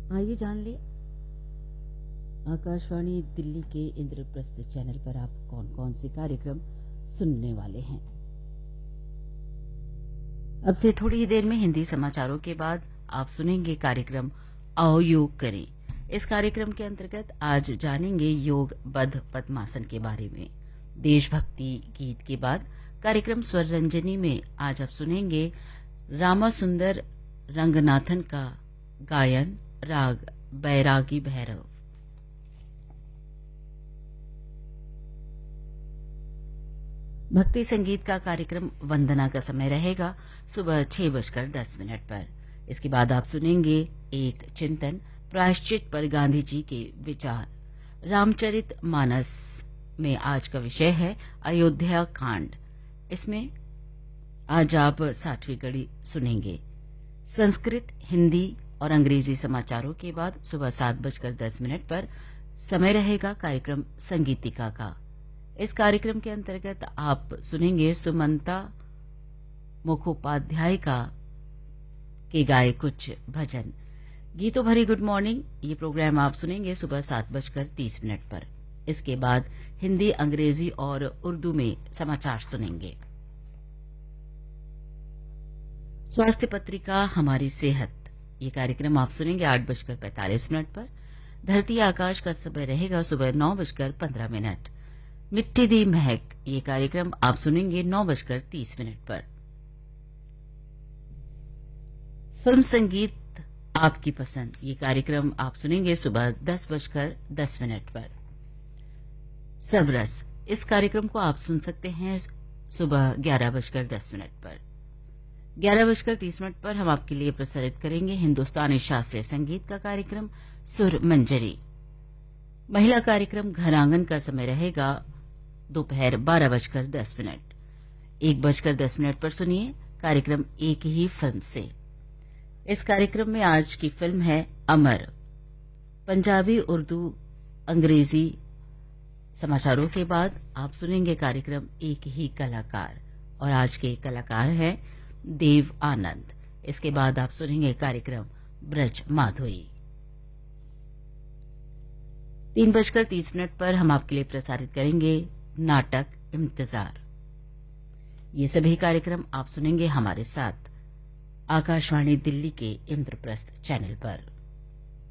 आइए जान ले आकाशवाणी दिल्ली के इंद्रप्रस्थ चैनल पर आप कौन कौन से कार्यक्रम सुनने वाले हैं। अब से थोड़ी ही देर में हिंदी समाचारों के बाद आप सुनेंगे कार्यक्रम आओ योग करें। इस कार्यक्रम के अंतर्गत आज जानेंगे योग बद्ध पद्मासन के बारे में। देशभक्ति गीत के बाद कार्यक्रम स्वर रंजनी में आज आप सुनेंगे रामासुंदर रंगनाथन का गायन राग बैरागी भैरव। भक्ति संगीत का कार्यक्रम वंदना का समय रहेगा सुबह 6:10 पर। इसके बाद आप सुनेंगे एक चिंतन प्रायश्चित पर गांधी जी के विचार। रामचरित मानस में आज का विषय है अयोध्या कांड। इसमें आज आप 60वीं कड़ी सुनेंगे। संस्कृत, हिंदी और अंग्रेजी समाचारों के बाद सुबह 7:10 पर समय रहेगा कार्यक्रम संगीतिका का। इस कार्यक्रम के अंतर्गत आप सुनेंगे सुमंता मुखोपाध्याय के गाए कुछ भजन। गीतों भरी गुड मॉर्निंग ये प्रोग्राम आप सुनेंगे सुबह 7:30 पर। इसके बाद हिंदी, अंग्रेजी और उर्दू में समाचार सुनेंगे। स्वास्थ्य पत्रिका हमारी सेहत ये कार्यक्रम आप सुनेंगे 8:45 पर। धरती आकाश का समय रहेगा सुबह 9:15। मिट्टी दी महक ये कार्यक्रम आप सुनेंगे 9:30 पर। फिल्म संगीत आपकी पसंद ये कार्यक्रम आप सुनेंगे सुबह 10:10 पर। सबरस इस कार्यक्रम को आप सुन सकते हैं सुबह 11:10 पर। 11:30 पर हम आपके लिए प्रसारित करेंगे हिंदुस्तानी शास्त्रीय संगीत का कार्यक्रम सुर मंजरी। महिला कार्यक्रम घर आंगन का समय रहेगा दोपहर 12:10। 1:10 पर सुनिए कार्यक्रम एक ही फिल्म से। इस कार्यक्रम में आज की फिल्म है अमर। पंजाबी, उर्दू, अंग्रेजी समाचारों के बाद आप सुनेंगे कार्यक्रम एक ही कलाकार और आज के कलाकार हैं देव आनंद। इसके बाद आप सुनेंगे कार्यक्रम ब्रज माधुरी। 3:30 पर हम आपके लिए प्रसारित करेंगे नाटक इंतजार। ये सभी कार्यक्रम आप सुनेंगे हमारे साथ आकाशवाणी दिल्ली के इंद्रप्रस्थ चैनल पर।